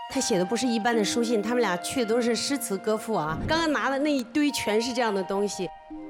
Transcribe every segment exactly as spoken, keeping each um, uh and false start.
他写的不是一般的书信，他们俩去的都是诗词歌赋啊。刚刚拿的那一堆全是这样的东西，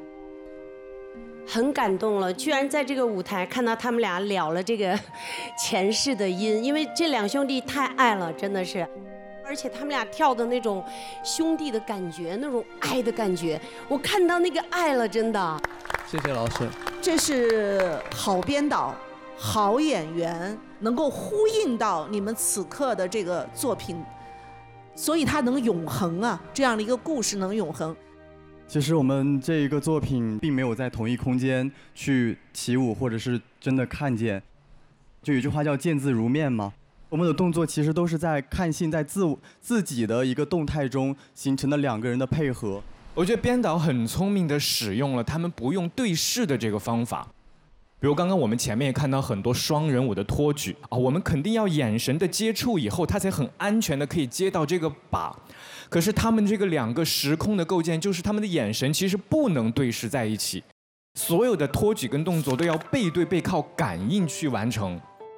很感动了。居然在这个舞台看到他们俩了了这个前世的因，因为这两兄弟太爱了，真的是。而且他们俩跳的那种兄弟的感觉，那种爱的感觉，我看到那个爱了，真的。 谢谢老师。 这是好编导、好演员，能够呼应到你们此刻的这个作品，所以它能永恒啊！这样的一个故事能永恒。 其实我们这一个作品并没有在同一空间去起舞，或者是真的看见。就有一句话叫“见字如面”嘛。我们的动作其实都是在看戏，在自自己的一个动态中形成的两个人的配合。 我觉得编导很聪明地使用了他们不用对视的这个方法。比如刚刚我们前面也看到很多双人舞的托举啊，我们肯定要眼神的接触以后，他才很安全的可以接到这个把。可是他们这个两个时空的构建，就是他们的眼神其实不能对视在一起，所有的托举跟动作都要背对背靠感应去完成。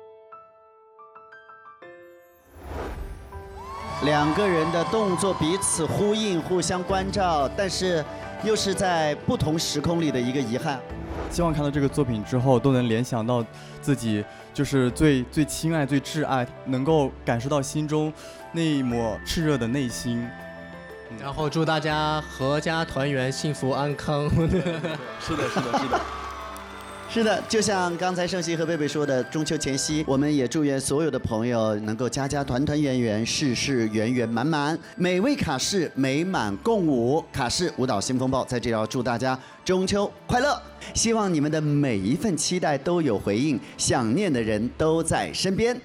两个人的动作彼此呼应、互相关照，但是又是在不同时空里的一个遗憾。 希望看到这个作品之后，都能联想到自己就是最最亲爱、最挚爱，能够感受到心中那一抹炽热的内心。 然后祝大家阖家团圆、幸福安康。 是的，是的，是的。 是的，就像刚才盛熙和贝贝说的，中秋前夕，我们也祝愿所有的朋友能够家家团团圆圆，事事圆圆满满，每位卡士美满共舞。卡士舞蹈新风暴在这里要祝大家中秋快乐，希望你们的每一份期待都有回应，想念的人都在身边。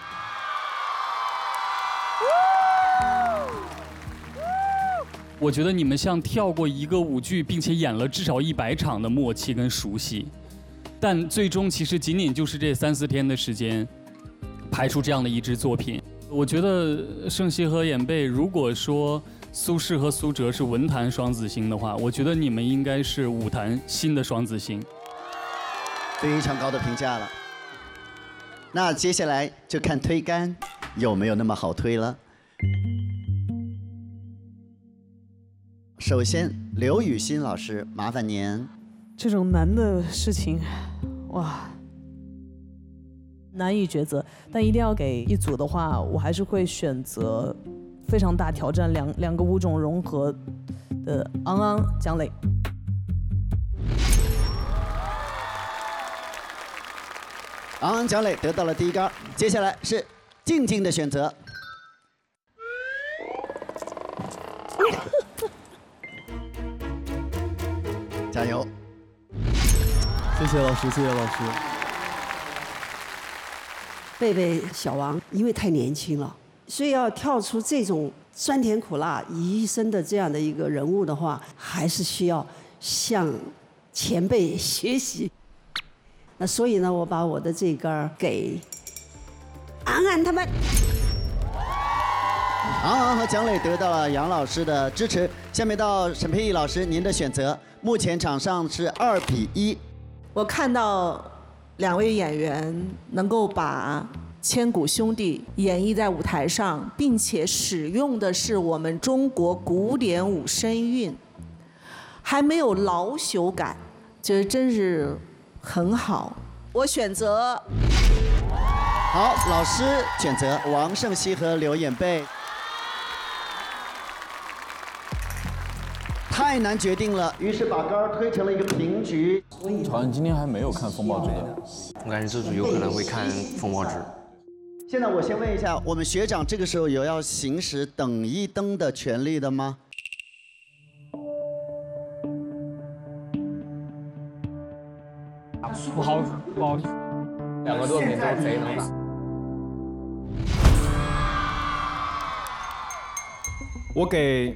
我觉得你们像跳过一个舞剧，并且演了至少一百场的默契跟熟悉。但最终其实仅仅就是这三四天的时间，排出这样的一支作品。我觉得盛熙和演贝，如果说苏轼和苏辙是文坛双子星的话，我觉得你们应该是舞坛新的双子星。 非常高的评价了。那接下来就看推杆有没有那么好推了。首先，刘雨欣老师，麻烦您。 这种难的事情，哇，难以抉择。但一定要给一组的话，我还是会选择非常大挑战两两个舞种融合的昂昂蒋磊。 昂昂蒋磊得到了第一杆，接下来是静静的选择。加油！ 谢谢老师，谢谢老师。 贝贝小王因为太年轻了，所以要跳出这种酸甜苦辣一生的这样的一个人物的话，还是需要向前辈学习。那所以呢，我把我的这杆给安安他们。 昂昂和蒋磊得到了杨老师的支持。下面到沈佩义老师，您的选择。目前场上是二比一。 我看到两位演员能够把千古兄弟演绎在舞台上，并且使用的是我们中国古典舞声韵，还没有老朽感，这真是很好。我选择。 好，老师选择王盛熙和刘演贝。太难决定了，于是把杆推成了一个平局。 好像今天还没有看风暴之的， 我感觉这组有可能会看风暴之。 现在我先问一下，我们学长这个时候有要行使等一灯的权利的吗？ 不好，不好，两个作品都贼能打。 我给。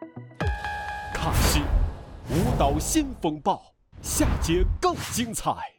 卡西舞蹈新风暴，下节更精彩。